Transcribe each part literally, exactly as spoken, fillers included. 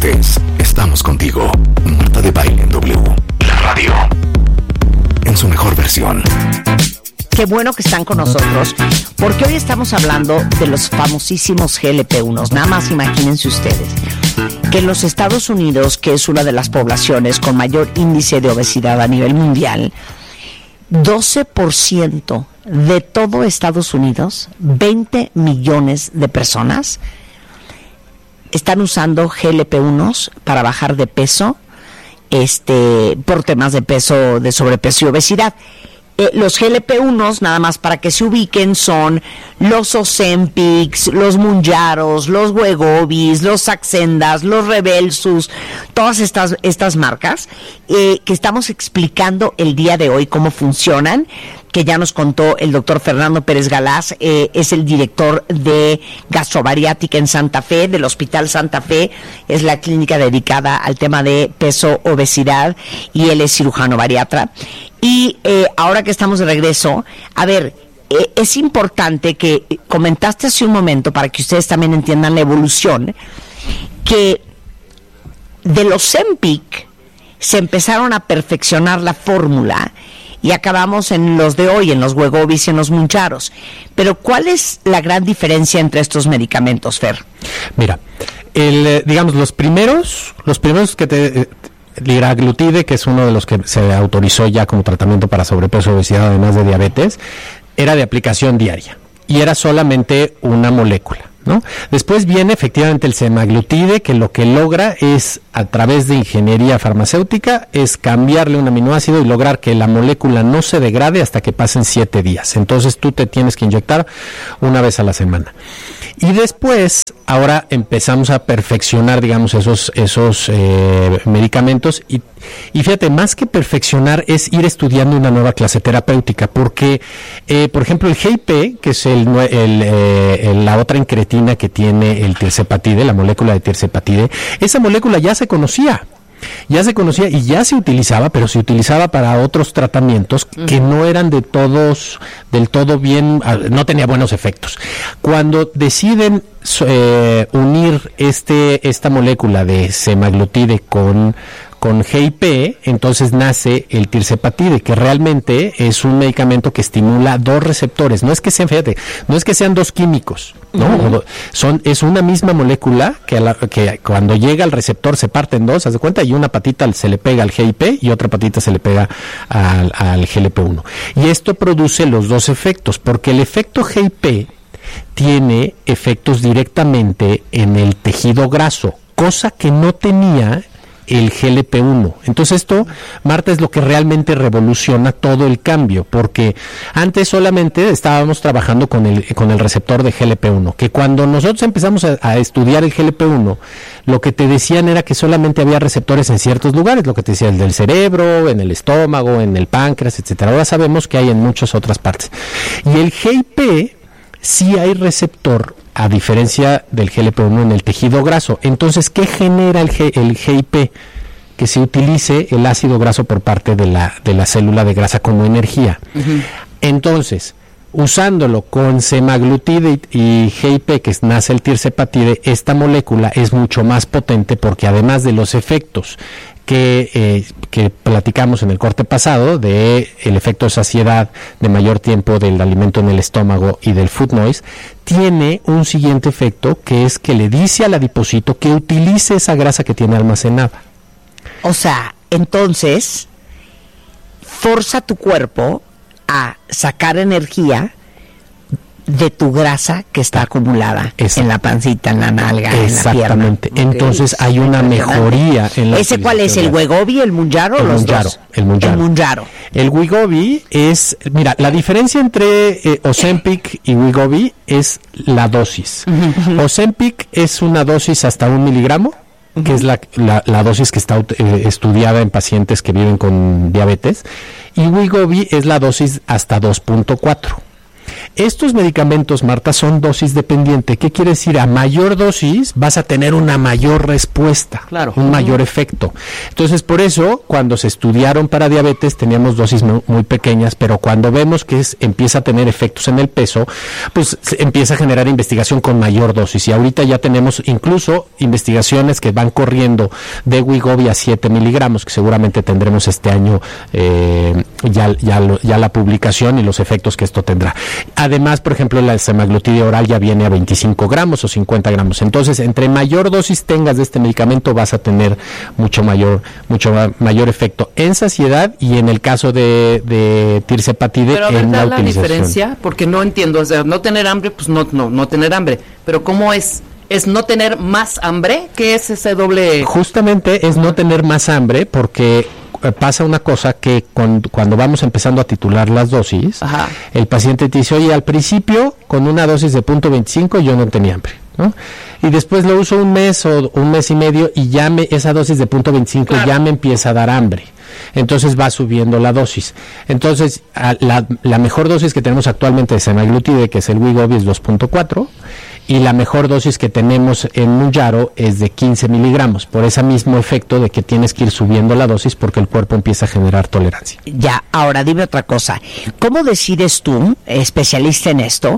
estés, estamos contigo. Marta de Baile en W, la radio, en su mejor versión. Qué bueno que están con nosotros, porque hoy estamos hablando de los famosísimos G L P uno. Nada más imagínense ustedes que en los Estados Unidos, que es una de las poblaciones con mayor índice de obesidad a nivel mundial, doce por ciento de todo Estados Unidos, veinte millones de personas, están usando G L P uno para bajar de peso, este, por temas de peso, de sobrepeso y obesidad. Eh, los G L P uno, nada más para que se ubiquen, son los Ozempics, los Mounjaros, los Wegovys, los Saxendas, los Rybelsus, todas estas, estas marcas eh, que estamos explicando el día de hoy cómo funcionan, que ya nos contó el doctor Fernando Pérez Galaz, eh, es el director de gastrobariátrica en Santa Fe, del Hospital Santa Fe, es la clínica dedicada al tema de peso, obesidad, y él es cirujano bariatra. Y eh, ahora que estamos de regreso, a ver, eh, es importante que comentaste hace un momento, para que ustedes también entiendan la evolución, que de los Ozempic se empezaron a perfeccionar la fórmula y acabamos en los de hoy, en los Wegovys y en los Mounjaros. Pero ¿cuál es la gran diferencia entre estos medicamentos, Fer? Mira, el, digamos, los primeros, los primeros que te... Eh, liraglutide, que es uno de los que se autorizó ya como tratamiento para sobrepeso y obesidad, además de diabetes, era de aplicación diaria y era solamente una molécula, ¿no? Después viene efectivamente el semaglutide, que lo que logra es, a través de ingeniería farmacéutica, es cambiarle un aminoácido y lograr que la molécula no se degrade hasta que pasen siete días. Entonces tú te tienes que inyectar una vez a la semana. Y después, ahora empezamos a perfeccionar, digamos, esos esos eh, medicamentos y, y fíjate, más que perfeccionar es ir estudiando una nueva clase terapéutica, porque, eh, por ejemplo, el G I P, que es el, el, eh, el, la otra incretina que tiene el tirzepatide, la molécula de tirzepatide, esa molécula ya se conocía. Ya se conocía y ya se utilizaba, pero se utilizaba para otros tratamientos que no eran de todos, del todo bien, no tenía buenos efectos. Cuando deciden eh, unir este esta molécula de semaglutide con con G I P, entonces nace el tirzepatide, que realmente es un medicamento que estimula dos receptores. No es que sean, fíjate, no es que sean dos químicos, ¿no? Uh-huh. Son, es una misma molécula que, a la, que cuando llega al receptor se parte en dos, haz de cuenta, y una patita se le pega al G I P y otra patita se le pega al, al G L P uno. Y esto produce los dos efectos, porque el efecto G I P tiene efectos directamente en el tejido graso, cosa que no tenía el G L P uno. Entonces esto, Marta, es lo que realmente revoluciona todo el cambio, porque antes solamente estábamos trabajando con el con el receptor de G L P uno, que cuando nosotros empezamos a, a estudiar el G L P uno, lo que te decían era que solamente había receptores en ciertos lugares, lo que te decía el del cerebro, en el estómago, en el páncreas, etcétera. Ahora sabemos que hay en muchas otras partes. Y el G I P sí hay receptor, a diferencia del G L P uno, en el tejido graso. Entonces, ¿qué genera el, G, el G I P? Que se utilice el ácido graso por parte de la, de la célula de grasa como energía. Uh-huh. Entonces, usándolo con semaglutide y G I P, que nace el tirzepatide, esta molécula es mucho más potente, porque además de los efectos que, eh, que platicamos en el corte pasado, de el efecto de saciedad, de mayor tiempo del alimento en el estómago y del food noise, tiene un siguiente efecto, que es que le dice al adipocito que utilice esa grasa que tiene almacenada. O sea, entonces, forza tu cuerpo a sacar energía de tu grasa que está acumulada en la pancita, en la nalga, en la pierna. Exactamente. Entonces hay una mejoría en la... ¿Ese cuál es? ¿El Wegovy, el Mounjaro o los dos? El Mounjaro. El Mounjaro. El Wegovy es... Mira, la diferencia entre eh, Ozempic y Wegovy es la dosis. Uh-huh. Ozempic es una dosis hasta un miligramo, uh-huh, que es la, la, la dosis que está eh, estudiada en pacientes que viven con diabetes, y Wegovy es la dosis hasta dos punto cuatro. Estos medicamentos, Marta, son dosis dependiente. ¿Qué quiere decir? A mayor dosis vas a tener una mayor respuesta, claro, un mayor efecto. Entonces, por eso, cuando se estudiaron para diabetes, teníamos dosis muy, muy pequeñas, pero cuando vemos que es, empieza a tener efectos en el peso, pues se empieza a generar investigación con mayor dosis. Y ahorita ya tenemos incluso investigaciones que van corriendo de Wegovy a siete miligramos, que seguramente tendremos este año eh, ya, ya, lo, ya la publicación y los efectos que esto tendrá. Además, por ejemplo, la semaglutida oral ya viene a veinticinco gramos o cincuenta gramos. Entonces, entre mayor dosis tengas de este medicamento, vas a tener mucho mayor mucho ma- mayor efecto en saciedad y en el caso de, de tirzepatide Pero a en ver, la da la utilización. diferencia, porque no entiendo, o sea, no tener hambre, pues no, no, no tener hambre. Pero ¿cómo es? ¿Es no tener más hambre? ¿Qué es ese doble? Justamente es no tener más hambre porque pasa una cosa que cuando, cuando vamos empezando a titular las dosis, Ajá. el paciente te dice, oye, al principio con una dosis de punto veinticinco yo no tenía hambre, ¿no? Y después lo uso un mes o un mes y medio y ya me, esa dosis de punto veinticinco Claro. ya me empieza a dar hambre. Entonces va subiendo la dosis. Entonces, a, la, la mejor dosis que tenemos actualmente de semaglutide, que es el Wegovy, es dos punto cuatro. Y la mejor dosis que tenemos en Mounjaro es de quince miligramos, por ese mismo efecto de que tienes que ir subiendo la dosis porque el cuerpo empieza a generar tolerancia. Ya, ahora dime otra cosa. ¿Cómo decides tú, especialista en esto,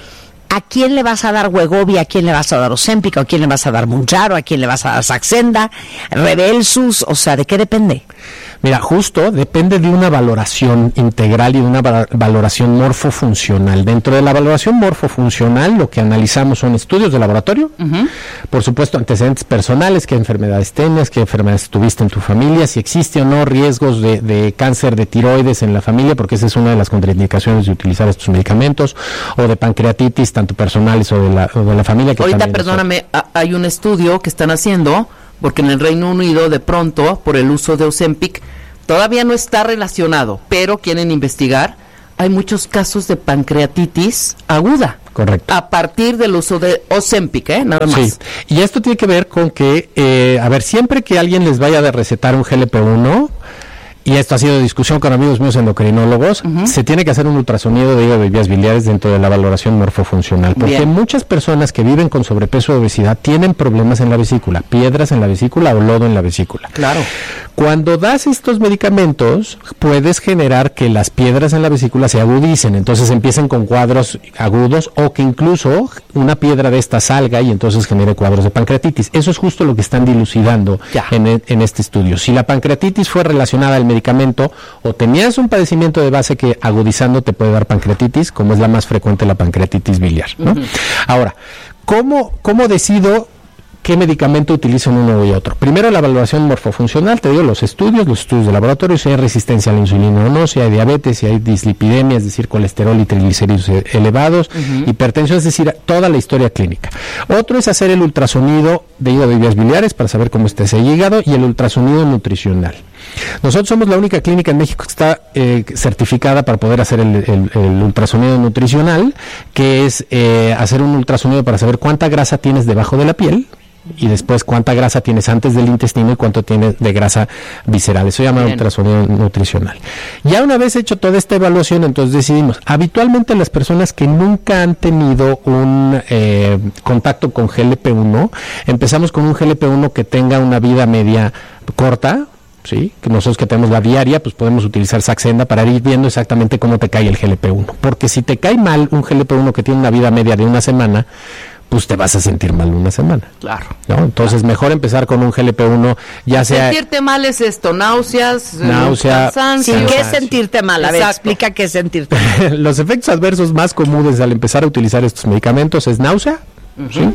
a quién le vas a dar Wegovy, a quién le vas a dar Ozempic, a quién le vas a dar Mounjaro, a quién le vas a dar Saxenda, Rybelsus? O sea, ¿de qué depende? Mira, justo depende de una valoración integral y de una va- valoración morfofuncional. Dentro de la valoración morfofuncional, lo que analizamos son estudios de laboratorio, uh-huh. por supuesto antecedentes personales, qué enfermedades tenías, qué enfermedades tuviste en tu familia, si existe o no riesgos de, de cáncer de tiroides en la familia, porque esa es una de las contraindicaciones de utilizar estos medicamentos, o de pancreatitis, tanto personales o de la, o de la familia. Que Ahorita, también perdóname, a- hay un estudio que están haciendo, porque en el Reino Unido, de pronto, por el uso de Ozempic, todavía no está relacionado, pero quieren investigar. Hay muchos casos de pancreatitis aguda. Correcto. A partir del uso de Ozempic, ¿eh? Nada más. Sí, y esto tiene que ver con que, eh, a ver, siempre que alguien les vaya a recetar un G L P uno, y esto ha sido discusión con amigos míos endocrinólogos, uh-huh. se tiene que hacer un ultrasonido de hígado y vías biliares dentro de la valoración morfofuncional, porque Bien. muchas personas que viven con sobrepeso o obesidad tienen problemas en la vesícula, piedras en la vesícula o lodo en la vesícula. Claro. Cuando das estos medicamentos, puedes generar que las piedras en la vesícula se agudicen, entonces empiecen con cuadros agudos, o que incluso una piedra de esta salga y entonces genere cuadros de pancreatitis. Eso es justo lo que están dilucidando en, en este estudio. Si la pancreatitis fue relacionada al medicamento, o tenías un padecimiento de base que agudizando te puede dar pancreatitis, como es la más frecuente, la pancreatitis biliar, ¿no? Uh-huh. Ahora, ¿cómo, cómo decido qué medicamento utilizo en uno y otro? Primero, la valoración morfofuncional, te digo, los estudios, los estudios de laboratorio, si hay resistencia a la insulina o no, si hay diabetes, si hay dislipidemia, es decir, colesterol y triglicéridos elevados, uh-huh. hipertensión, es decir, toda la historia clínica. Otro es hacer el ultrasonido de hígado y vías biliares para saber cómo está ese hígado, y el ultrasonido nutricional. Nosotros somos la única clínica en México que está eh, certificada para poder hacer el, el, el ultrasonido nutricional, que es eh, hacer un ultrasonido para saber cuánta grasa tienes debajo de la piel, y después cuánta grasa tienes antes del intestino y cuánto tienes de grasa visceral. Eso se llama Bien. ultrasonido nutricional. Ya una vez hecho toda esta evaluación, entonces decidimos, habitualmente las personas que nunca han tenido un eh, contacto con G L P uno, empezamos con un G L P uno que tenga una vida media corta, sí, que nosotros que tenemos la diaria, pues podemos utilizar Saxenda para ir viendo exactamente cómo te cae el G L P uno, porque si te cae mal un G L P uno que tiene una vida media de una semana, pues te vas a sentir mal una semana. Claro. ¿No? Entonces, claro. mejor empezar con un G L P uno, ya sea... Sentirte mal es esto, náuseas, náusea, cansancio. Sí, ¿qué es sentirte mal? A ver, explica qué es sentirte mal. Los efectos adversos más comunes al empezar a utilizar estos medicamentos es náusea, uh-huh. ¿sí?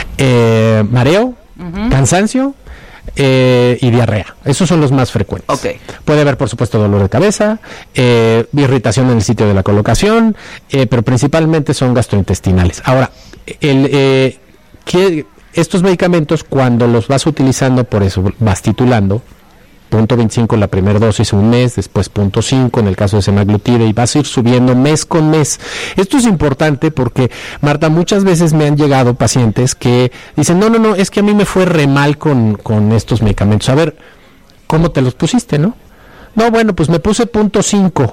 eh, mareo, uh-huh. cansancio, Eh, y diarrea. Esos son los más frecuentes. Okay. Puede haber, por supuesto, dolor de cabeza, eh, irritación en el sitio de la colocación, eh, pero principalmente son gastrointestinales. Ahora, el, eh, que estos medicamentos, cuando los vas utilizando, por eso vas titulando, punto veinticinco la primera dosis un mes, después punto cinco en el caso de semaglutide, y vas a ir subiendo mes con mes. Esto es importante porque, Marta, muchas veces me han llegado pacientes que dicen, no, no, no, es que a mí me fue re mal con, con estos medicamentos. A ver, ¿cómo te los pusiste, no? No, bueno, pues me puse punto cinco.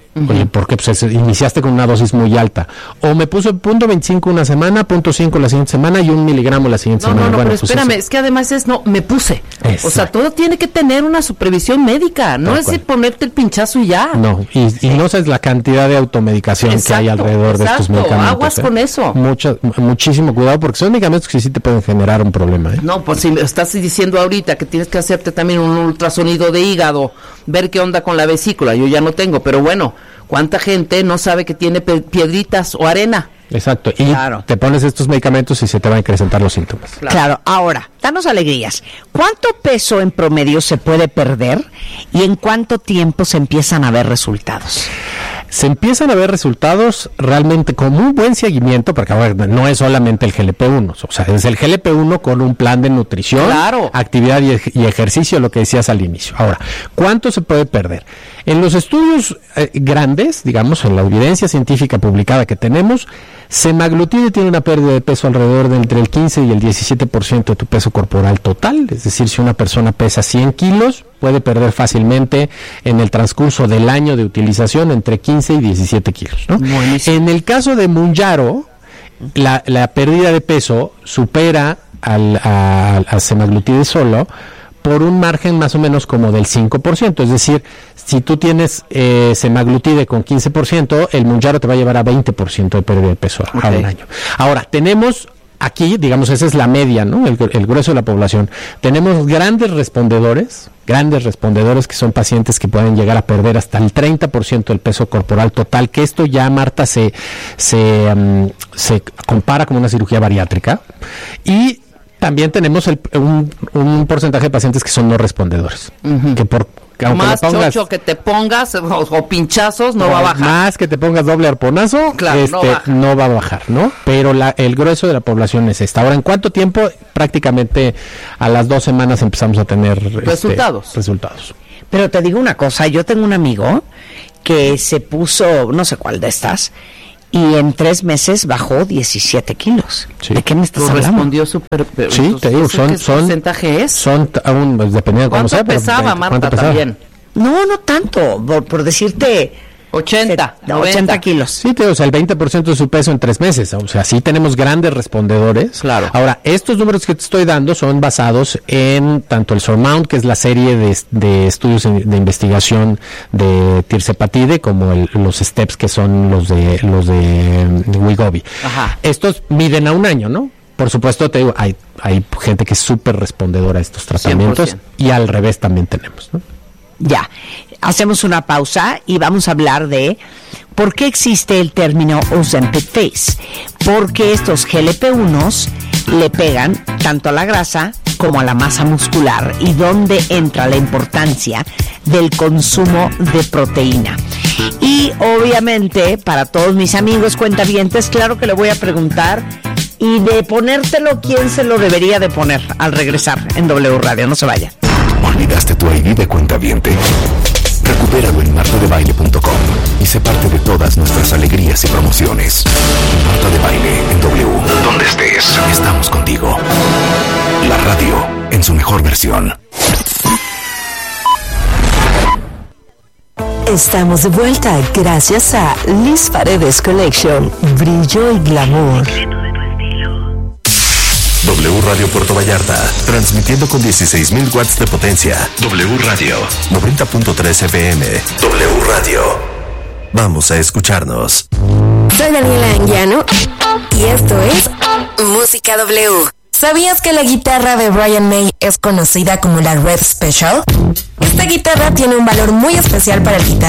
Uh-huh. Porque pues, iniciaste con una dosis muy alta. O me puso punto veinticinco una semana, punto cinco la siguiente semana y un miligramo la siguiente no, semana. No, no, bueno, pero pues espérame, eso. es que además es, no, me puse. Exacto. O sea, todo tiene que tener una supervisión médica, no es decir ponerte el pinchazo y ya. No, y, y no sabes la cantidad de automedicación exacto, que hay alrededor exacto, de estos medicamentos. Aguas ¿eh? con eso. Mucho, muchísimo cuidado porque son medicamentos que sí te pueden generar un problema. ¿eh? No, pues si me estás diciendo ahorita que tienes que hacerte también un ultrasonido de hígado, ver qué onda con la vesícula, yo ya no tengo, pero bueno, ¿cuánta gente no sabe que tiene piedritas o arena? Exacto, y claro. te pones estos medicamentos y se te van a acrecentar los síntomas. Claro. claro, ahora, danos alegrías. ¿Cuánto peso en promedio se puede perder y en cuánto tiempo se empiezan a ver resultados? Se empiezan a ver resultados realmente con un buen seguimiento, porque a ver, no es solamente el G L P uno, o sea, es el G L P uno con un plan de nutrición, claro. actividad y, y ejercicio, lo que decías al inicio. Ahora, ¿cuánto se puede perder? En los estudios eh, grandes, digamos, en la evidencia científica publicada que tenemos, semaglutide tiene una pérdida de peso alrededor de entre el quince y el diecisiete por ciento de tu peso corporal total, es decir, si una persona pesa cien kilos, puede perder fácilmente en el transcurso del año de utilización entre quince y diecisiete kilos, ¿no? Buenísimo. En el caso de Mounjaro, la, la pérdida de peso supera al, a, a semaglutide solo por un margen más o menos como del cinco por ciento, es decir, si tú tienes eh, semaglutide con quince por ciento, el Mounjaro te va a llevar a veinte por ciento de pérdida de peso okay. a un año. Ahora, tenemos aquí, digamos, esa es la media, ¿no? El, el grueso de la población. Tenemos grandes respondedores, grandes respondedores que son pacientes que pueden llegar a perder hasta el treinta por ciento del peso corporal total, que esto ya, Marta, se, se, um, se compara como una cirugía bariátrica. Y también tenemos el, un, un porcentaje de pacientes que son no respondedores, uh-huh. que por más pongas, chocho que te pongas o, o pinchazos no va a bajar. Más que te pongas doble arponazo, claro, este, no, no va a bajar, ¿no? Pero la, el grueso de la población es esta. Ahora, ¿en cuánto tiempo? Prácticamente a las dos semanas empezamos a tener resultados. Este, resultados. Pero te digo una cosa, yo tengo un amigo que se puso, no sé cuál de estas, y en tres meses bajó diecisiete kilos. Sí. ¿De qué me estás hablando? Respondió súper... Sí, te digo, son... ¿Qué son porcentaje es? Son, aún, pues, dependiendo de cómo sea. ¿Cuánto pesaba, Marta, pesaba? también? No, no tanto, por, por decirte... ochenta, se, ochenta kilos. Sí, te digo, o sea, el veinte por ciento de su peso en tres meses. O sea, sí tenemos grandes respondedores. Claro. Ahora, estos números que te estoy dando son basados en tanto el SURMOUNT, que es la serie de, de estudios de investigación de tirzepatide, como el, los STEPS, que son los de los de Wegovy. Ajá. Estos miden a un año, ¿no? Por supuesto, te digo, hay, hay gente que es súper respondedora a estos tratamientos cien por ciento. Y al revés también tenemos, ¿no? Ya, hacemos una pausa y vamos a hablar de por qué existe el término Ozempic Face. Porque estos G L P unos le pegan tanto a la grasa como a la masa muscular y dónde entra la importancia del consumo de proteína. Y obviamente para todos mis amigos cuentavientes, claro que le voy a preguntar, y de ponértelo, ¿quién se lo debería de poner al regresar en W Radio? No se vaya. ¿Olvidaste tu I D de cuentaviente? Recupéralo en marta de baile punto com y sé parte de todas nuestras alegrías y promociones. Marta de Baile en W. Donde estés, estamos contigo. La radio en su mejor versión. Estamos de vuelta gracias a Liz Paredes Collection. Brillo y glamour. W Radio Puerto Vallarta, transmitiendo con dieciséis mil watts de potencia. W Radio, noventa punto tres F M. W Radio. Vamos a escucharnos. Soy Daniela Anguiano y esto es Música W. ¿Sabías que la guitarra de Brian May es conocida como la Red Special? Esta guitarra tiene un valor muy especial para el guitarrista